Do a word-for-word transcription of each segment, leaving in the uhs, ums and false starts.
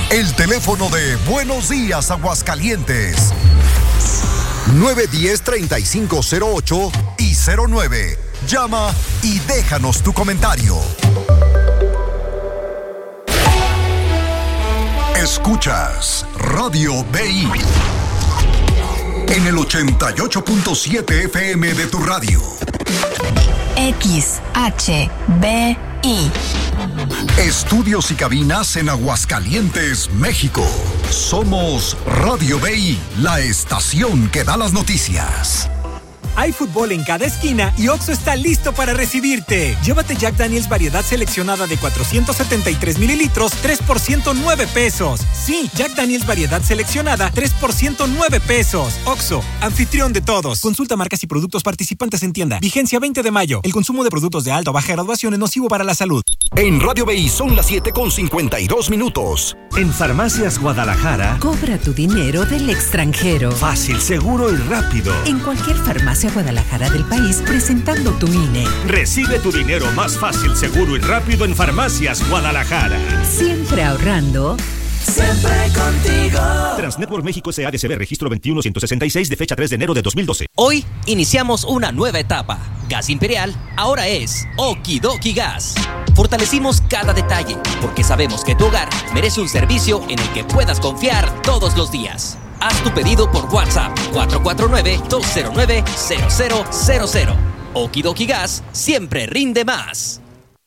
El teléfono de Buenos Días Aguascalientes. nueve uno cero, treinta y cinco cero ocho y cero nueve. Llama y déjanos tu comentario. Escuchas Radio B I en el ochenta y ocho punto siete F M de tu radio. X H B I. Estudios y cabinas en Aguascalientes, México. Somos Radio B I, la estación que da las noticias. Hay fútbol en cada esquina y Oxxo está listo para recibirte. Llévate Jack Daniel's variedad seleccionada de cuatrocientos setenta y tres mililitros, tres por ciento nueve pesos. Sí, Jack Daniel's variedad seleccionada, tres por ciento nueve pesos. Oxxo, anfitrión de todos. Consulta marcas y productos participantes en tienda. Vigencia veinte de mayo. El consumo de productos de alta o baja graduación es nocivo para la salud. En Radio B I son las siete con cincuenta y dos minutos. En Farmacias Guadalajara, cobra tu dinero del extranjero. Fácil, seguro y rápido. En cualquier farmacia Guadalajara del país, presentando tu I N E. Recibe tu dinero más fácil, seguro y rápido en Farmacias Guadalajara. Siempre ahorrando. Siempre contigo. Transnetwork México S A D C B registro veintiuno ciento sesenta y seis de fecha tres de enero de dos mil doce. Hoy iniciamos una nueva etapa. Gas Imperial ahora es Okidoki Gas. Fortalecimos cada detalle porque sabemos que tu hogar merece un servicio en el que puedas confiar todos los días. Haz tu pedido por WhatsApp cuatro cuatro nueve, dos cero nueve, cero cero cero cero. Okidoki Gas siempre rinde más.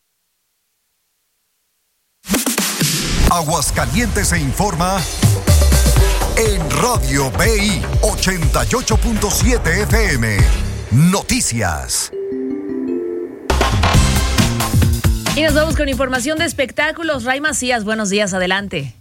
Aguascalientes se informa en Radio B I ochenta y ocho punto siete F M. Noticias. Y nos vamos con información de espectáculos. Ray Macías, buenos días, adelante.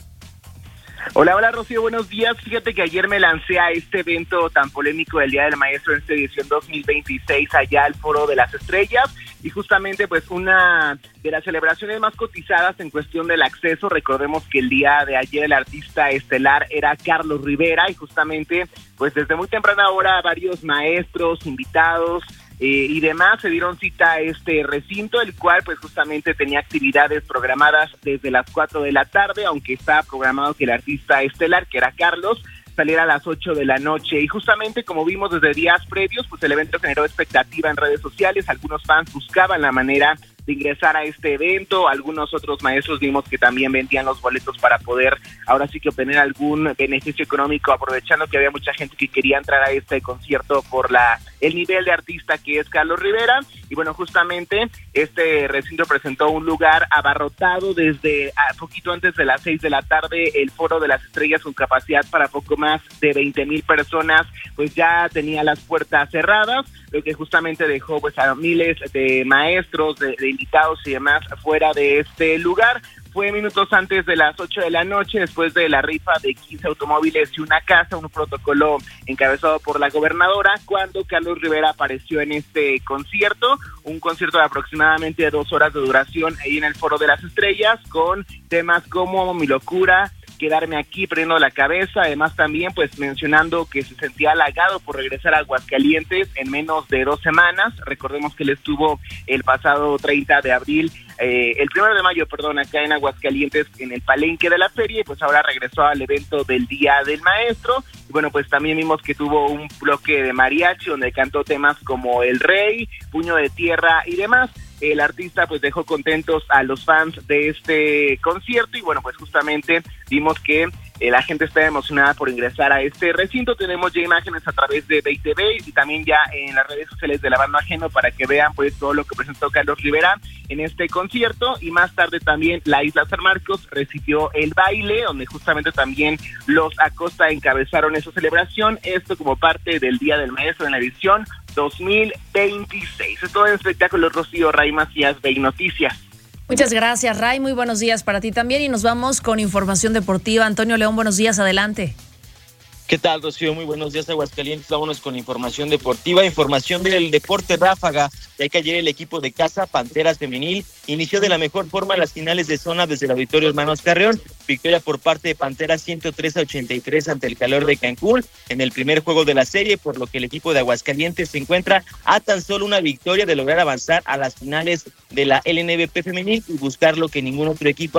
Hola, hola Rocío, buenos días. Fíjate que ayer me lancé a este evento tan polémico del Día del Maestro en esta edición dos mil veintiséis allá al Foro de las Estrellas y justamente pues una de las celebraciones más cotizadas en cuestión del acceso. Recordemos que el día de ayer el artista estelar era Carlos Rivera y justamente pues desde muy temprana hora varios maestros, invitados, Eh, y demás se dieron cita a este recinto, el cual pues justamente tenía actividades programadas desde las cuatro de la tarde, aunque estaba programado que el artista estelar, que era Carlos, saliera a las ocho de la noche. Y justamente como vimos desde días previos, pues el evento generó expectativa en redes sociales. Algunos fans buscaban la manera de ingresar a este evento, algunos otros maestros vimos que también vendían los boletos para poder ahora sí que obtener algún beneficio económico, aprovechando que había mucha gente que quería entrar a este concierto por la el nivel de artista que es Carlos Rivera. Y bueno, justamente este recinto presentó un lugar abarrotado desde a poquito antes de las seis de la tarde. El Foro de las Estrellas, con capacidad para poco más de veinte mil personas, pues ya tenía las puertas cerradas, lo que justamente dejó pues a miles de maestros, de, de invitados y demás fuera de este lugar. Fue minutos antes de las ocho de la noche, después de la rifa de quince automóviles y una casa, un protocolo encabezado por la gobernadora, cuando Carlos Rivera apareció en este concierto, un concierto de aproximadamente dos horas de duración ahí en el Foro de las Estrellas, con temas como Mi Locura, Quedarme Aquí Perdiendo la Cabeza, además también pues mencionando que se sentía halagado por regresar a Aguascalientes en menos de dos semanas. Recordemos que él estuvo el pasado treinta de abril, eh, el primero de mayo, perdón, acá en Aguascalientes en el palenque de la feria, y pues ahora regresó al evento del Día del Maestro. Y bueno, pues también vimos que tuvo un bloque de mariachi donde cantó temas como El Rey, Puño de Tierra y demás. El artista pues dejó contentos a los fans de este concierto y bueno, pues justamente vimos que eh, la gente está emocionada por ingresar a este recinto. Tenemos ya imágenes a través de B I T V y también ya en las redes sociales de La Banda Ajeno para que vean pues todo lo que presentó Carlos Rivera en este concierto. Y más tarde también la Isla San Marcos recibió el baile, donde justamente también los Acosta encabezaron esa celebración, esto como parte del Día del Maestro en la edición dos mil veintiséis. Es todo el espectáculo. Rocío, Ray Macías, B I Noticias. Muchas gracias, Ray. Muy buenos días para ti también. Y nos vamos con información deportiva. Antonio León, buenos días. Adelante. ¿Qué tal, Rocío? Muy buenos días, Aguascalientes. Vámonos con información deportiva, información del deporte ráfaga, ya que ayer el equipo de casa, Panteras Femenil, inició de la mejor forma las finales de zona desde el Auditorio Hermanos Carreón. Victoria por parte de Panteras ciento tres a ochenta y tres ante el Calor de Cancún en el primer juego de la serie, por lo que el equipo de Aguascalientes se encuentra a tan solo una victoria de lograr avanzar a las finales de la L N B P Femenil y buscar lo que ningún otro equipo